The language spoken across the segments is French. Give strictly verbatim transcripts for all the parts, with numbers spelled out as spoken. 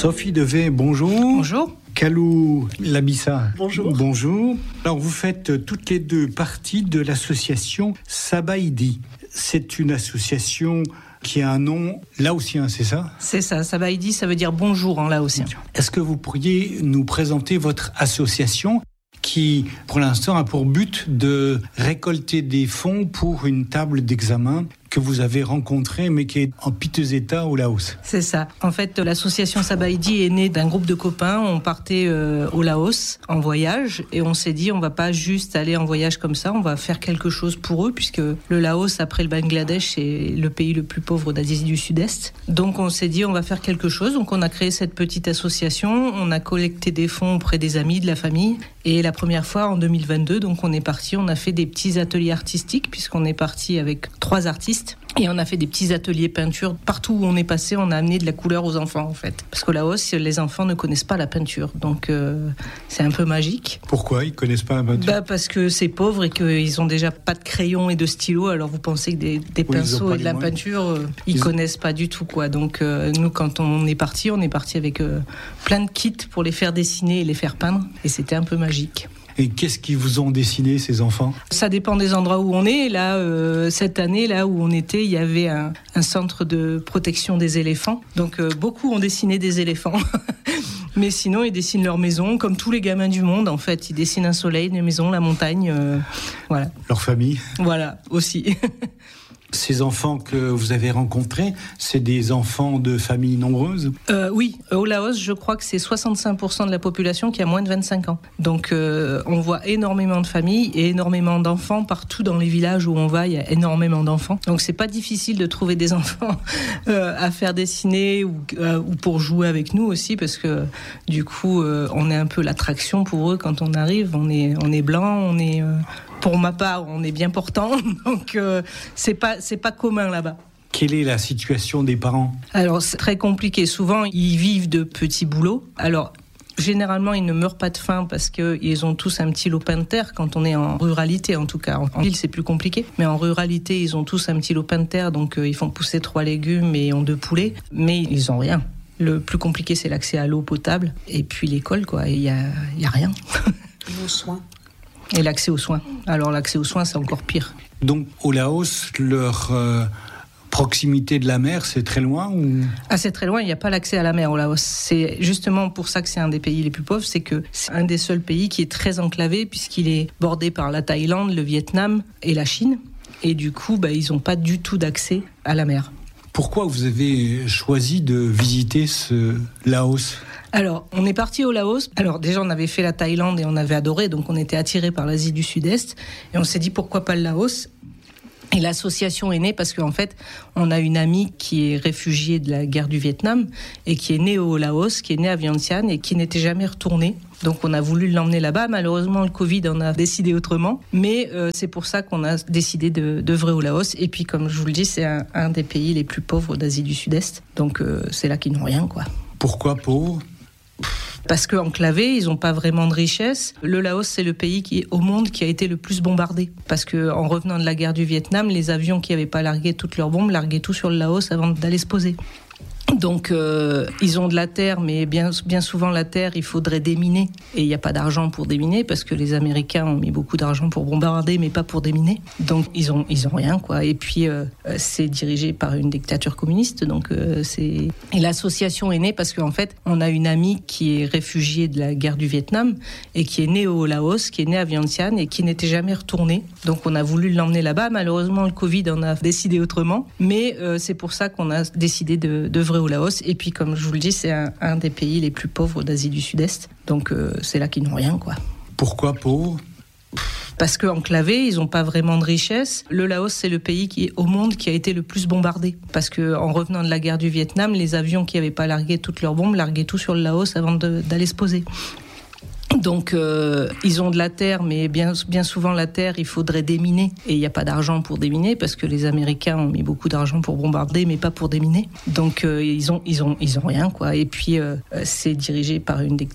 Sophie Devey, bonjour. Bonjour. Kalou Labissa. Bonjour. Bonjour. Alors, vous faites toutes les deux partie de l'association Sabaïdi. C'est une association qui a un nom laotien, c'est ça ? C'est ça, Sabaïdi, ça veut dire bonjour en laotien. Est-ce que vous pourriez nous présenter votre association qui, pour l'instant, a pour but de récolter des fonds pour une table d'examen que vous avez rencontrée, mais qui est en piteux état au Laos. C'est ça. En fait, l'association Sabaïdi est née d'un groupe de copains. On partait euh, au Laos en voyage et on s'est dit, on va pas juste aller en voyage comme ça, on va faire quelque chose pour eux, puisque le Laos, après le Bangladesh, c'est le pays le plus pauvre d'Asie du Sud-Est. Donc on s'est dit, on va faire quelque chose. Donc on a créé cette petite association, on a collecté des fonds auprès des amis, de la famille. Et la première fois, en deux mille vingt-deux, donc on est parti, on a fait des petits ateliers artistiques, puisqu'on est parti avec trois artistes. Et on a fait des petits ateliers peinture. Partout où on est passé, on a amené de la couleur aux enfants, en fait. Parce qu'au Laos, les enfants ne connaissent pas la peinture. Donc, euh, c'est un peu magique. Pourquoi ils ne connaissent pas la peinture ? Bah, parce que c'est pauvre et qu'ils n'ont déjà pas de crayon et de stylo. Alors, vous pensez que des, des oui, pinceaux et de la moyens. peinture, euh, ils ne Ils... connaissent pas du tout, quoi. Donc, euh, nous, quand on est parti, on est parti avec euh, plein de kits pour les faire dessiner et les faire peindre. Et c'était un peu magique. Et qu'est-ce qu'ils vous ont dessiné, ces enfants ? Ça dépend des endroits où on est. Là, euh, cette année, là où on était, il y avait un, un centre de protection des éléphants. Donc, euh, beaucoup ont dessiné des éléphants. Mais sinon, ils dessinent leur maison, comme tous les gamins du monde, en fait. Ils dessinent un soleil, une maison, la montagne, euh, voilà. Leur famille ? Voilà, aussi. Ces enfants que vous avez rencontrés, c'est des enfants de familles nombreuses ? euh, Oui, au Laos, je crois que c'est soixante-cinq pour cent de la population qui a moins de vingt-cinq ans. Donc, euh, on voit énormément de familles et énormément d'enfants. Partout dans les villages où on va, il y a énormément d'enfants. Donc, c'est pas difficile de trouver des enfants euh, à faire dessiner ou, euh, ou pour jouer avec nous aussi, parce que du coup, euh, on est un peu l'attraction pour eux quand on arrive. On est, on est blanc, on est... Euh, Pour ma part, on est bien portant, donc euh, c'est pas c'est pas commun là-bas. Quelle est la situation des parents ? Alors c'est très compliqué. Souvent, ils vivent de petits boulots. Alors généralement, ils ne meurent pas de faim parce qu'ils ont tous un petit lopin de terre quand on est en ruralité, en tout cas. En ville, c'est plus compliqué. Mais en ruralité, ils ont tous un petit lopin de terre, donc euh, ils font pousser trois légumes et ont deux poulets. Mais ils ont rien. Le plus compliqué, c'est l'accès à l'eau potable et puis l'école, quoi. Il y a, y a rien. Vos soins. Et l'accès aux soins. Alors l'accès aux soins, c'est encore pire. Donc au Laos, leur euh, proximité de la mer, c'est très loin ou... Ah, c'est très loin, il n'y a pas l'accès à la mer au Laos. C'est justement pour ça que c'est un des pays les plus pauvres, c'est que c'est un des seuls pays qui est très enclavé puisqu'il est bordé par la Thaïlande, le Vietnam et la Chine. Et du coup, bah, ils n'ont pas du tout d'accès à la mer. Pourquoi vous avez choisi de visiter ce Laos ? Alors, on est parti au Laos. Alors, déjà, on avait fait la Thaïlande et on avait adoré, donc on était attirés par l'Asie du Sud-Est. Et on s'est dit, pourquoi pas le Laos ? Et l'association est née parce qu'en fait, on a une amie qui est réfugiée de la guerre du Vietnam et qui est née au Laos, qui est née à Vientiane et qui n'était jamais retournée. Donc, on a voulu l'emmener là-bas. Malheureusement, le Covid en a décidé autrement. Mais euh, c'est pour ça qu'on a décidé de, d'œuvrer au Laos. Et puis, comme je vous le dis, c'est un, un des pays les plus pauvres d'Asie du Sud-Est. Donc, euh, c'est là qu'ils n'ont rien, quoi. Pourquoi pauvres ? Parce qu'enclavés, ils n'ont pas vraiment de richesse. Le Laos, c'est le pays qui, au monde qui a été le plus bombardé. Parce qu'en revenant de la guerre du Vietnam, les avions qui n'avaient pas largué toutes leurs bombes larguaient tout sur le Laos avant d'aller se poser. Donc, euh, ils ont de la terre, mais bien, bien souvent, la terre, il faudrait déminer. Et il n'y a pas d'argent pour déminer, parce que les Américains ont mis beaucoup d'argent pour bombarder, mais pas pour déminer. Donc, ils ont, ils ont rien, quoi. Et puis, euh, c'est dirigé par une dictature communiste. Donc, euh, c'est... Et l'association est née parce qu'en fait, on a une amie qui est réfugiée de la guerre du Vietnam et qui est née au Laos, qui est née à Vientiane et qui n'était jamais retournée. Donc, on a voulu l'emmener là-bas. Malheureusement, le Covid en a décidé autrement. Mais euh, c'est pour ça qu'on a décidé de, d'œuvrer au Laos. Et puis, comme je vous le dis, c'est un, un des pays les plus pauvres d'Asie du Sud-Est. Donc, euh, c'est là qu'ils n'ont rien, quoi. Pourquoi pauvres ? Parce qu'enclavés, ils n'ont pas vraiment de richesse. Le Laos, c'est le pays qui, au monde qui a été le plus bombardé. Parce qu'en revenant de la guerre du Vietnam, les avions qui n'avaient pas largué toutes leurs bombes larguaient tout sur le Laos avant de, d'aller se poser. Donc, euh, ils ont de la terre, mais bien, bien souvent, la terre, il faudrait déminer. Et il n'y a pas d'argent pour déminer, parce que les Américains ont mis beaucoup d'argent pour bombarder, mais pas pour déminer. Donc, euh, ils ont, ils ont, ils ont rien, quoi. Et puis, euh, c'est dirigé par une dictature communiste, donc euh, c'est...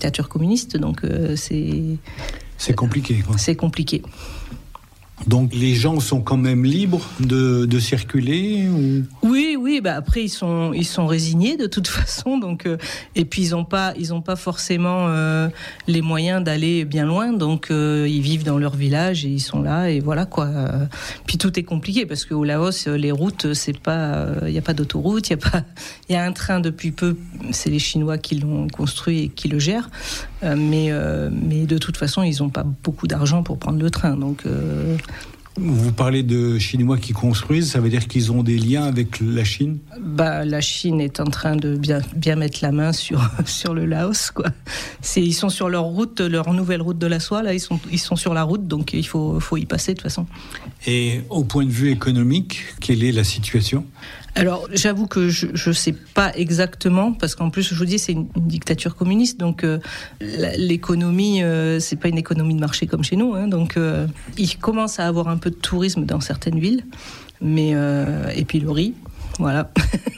C'est compliqué, quoi. C'est compliqué. Donc les gens sont quand même libres de, de circuler ou... Oui, oui. Bah après ils sont ils sont résignés de toute façon. Donc euh, et puis ils ont pas ils ont pas forcément euh, les moyens d'aller bien loin. Donc euh, ils vivent dans leur village et ils sont là et voilà quoi. Puis tout est compliqué parce qu'au Laos les routes c'est pas il euh, y a pas d'autoroute, il y a pas il y a un train depuis peu. C'est les Chinois qui l'ont construit et qui le gèrent. Euh, mais euh, mais de toute façon ils ont pas beaucoup d'argent pour prendre le train. Donc euh, Vous parlez de Chinois qui construisent, ça veut dire qu'ils ont des liens avec la Chine ? Bah, la Chine est en train de bien, bien mettre la main sur, sur le Laos, quoi. C'est, ils sont sur leur route, leur nouvelle route de la soie, là, ils sont, ils sont sur la route, donc il faut, faut y passer de toute façon. Et au point de vue économique, quelle est la situation ? Alors, j'avoue que je ne sais pas exactement, parce qu'en plus, je vous dis, c'est une, une dictature communiste, donc euh, l'économie, euh, c'est pas une économie de marché comme chez nous, hein, donc euh, il commence à avoir un peu de tourisme dans certaines villes, mais euh, et puis le riz, voilà.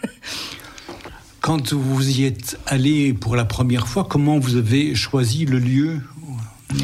Quand vous y êtes allé pour la première fois, comment vous avez choisi le lieu d'atterrissage ?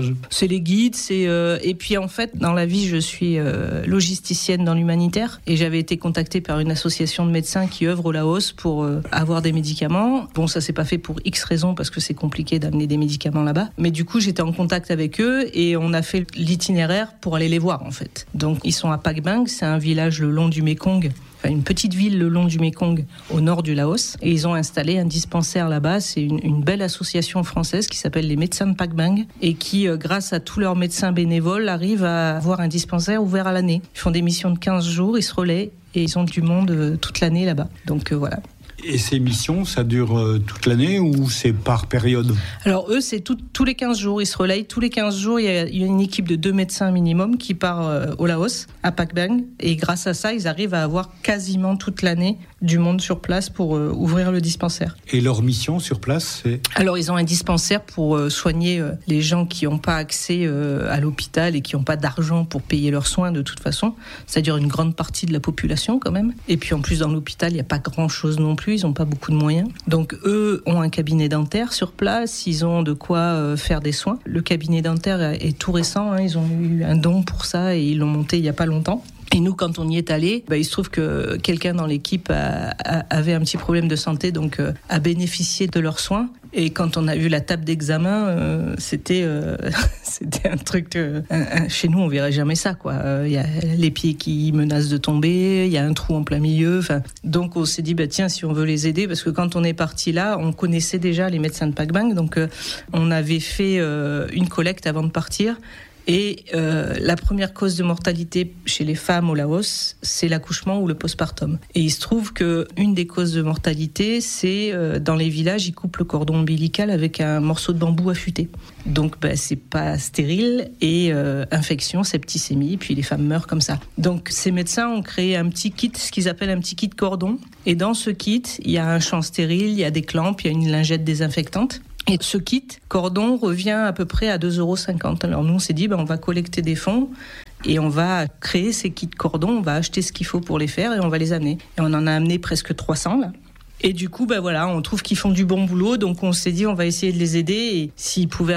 C'est les guides, c'est euh, et puis en fait dans la vie je suis euh, logisticienne dans l'humanitaire et j'avais été contactée par une association de médecins qui œuvre au Laos pour euh, avoir des médicaments. Bon, ça s'est pas fait pour X raisons parce que c'est compliqué d'amener des médicaments là-bas, mais du coup j'étais en contact avec eux et on a fait l'itinéraire pour aller les voir en fait. Donc ils sont à Pak Bang, c'est un village le long du Mékong. Une petite ville le long du Mékong au nord du Laos et ils ont installé un dispensaire là-bas. C'est une, une belle association française qui s'appelle les médecins de Pak Bang et qui, euh, grâce à tous leurs médecins bénévoles, arrivent à avoir un dispensaire ouvert à l'année. Ils font des missions de quinze jours, ils se relaient et ils ont du monde euh, toute l'année là-bas. Donc euh, voilà. Et ces missions, ça dure euh, toute l'année ou c'est par période ? Alors eux, c'est tout, tous les quinze jours, ils se relayent. Tous les quinze jours, il y a, il y a une équipe de deux médecins minimum qui part euh, au Laos, à Pak Bang. Et grâce à ça, ils arrivent à avoir quasiment toute l'année du monde sur place pour euh, ouvrir le dispensaire. Et leur mission sur place, c'est ? Alors ils ont un dispensaire pour euh, soigner euh, les gens qui n'ont pas accès euh, à l'hôpital et qui n'ont pas d'argent pour payer leurs soins de toute façon. C'est-à-dire une grande partie de la population quand même. Et puis en plus dans l'hôpital, il n'y a pas grand-chose non plus. Ils n'ont pas beaucoup de moyens. Donc eux ont un cabinet dentaire sur place, ils ont de quoi euh, faire des soins. Le cabinet dentaire est tout récent, hein, ils ont eu un don pour ça et ils l'ont monté il n'y a pas longtemps. Et nous, quand on y est allé, bah, il se trouve que quelqu'un dans l'équipe a, a, avait un petit problème de santé, donc euh, a bénéficié de leurs soins. Et quand on a vu la table d'examen, euh, c'était, euh, c'était un truc... Euh, un, un, chez nous, on verrait jamais ça, quoi. Il euh, y a les pieds qui menacent de tomber, il y a un trou en plein milieu. Donc on s'est dit, bah, tiens, si on veut les aider, parce que quand on est parti là, on connaissait déjà les médecins de Pak Bang, donc euh, on avait fait euh, une collecte avant de partir. Et euh, la première cause de mortalité chez les femmes au Laos, c'est l'accouchement ou le postpartum. Et il se trouve que une des causes de mortalité, c'est euh, dans les villages, ils coupent le cordon ombilical avec un morceau de bambou affûté. Donc, bah, c'est pas stérile et euh, infection, septicémie, puis les femmes meurent comme ça. Donc, ces médecins ont créé un petit kit, ce qu'ils appellent un petit kit cordon. Et dans ce kit, il y a un champ stérile, il y a des clampes, il y a une lingette désinfectante. Et ce kit cordon revient à peu près à deux euros cinquante. Alors nous, on s'est dit, ben, on va collecter des fonds et on va créer ces kits cordon, on va acheter ce qu'il faut pour les faire et on va les amener. Et on en a amené presque trois cents là. Et du coup, ben voilà, on trouve qu'ils font du bon boulot, donc on s'est dit, on va essayer de les aider et s'ils pouvaient